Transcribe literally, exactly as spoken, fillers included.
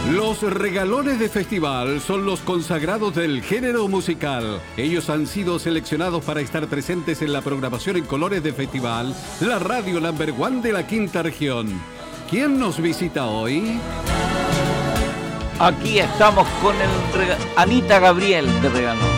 Los regalones de festival son los consagrados del género musical. Ellos han sido seleccionados para estar presentes en la programación en colores de festival, la radio number one de la quinta región. ¿Quién nos visita hoy? Aquí estamos con el rega- Anita Gabriel de Regalo.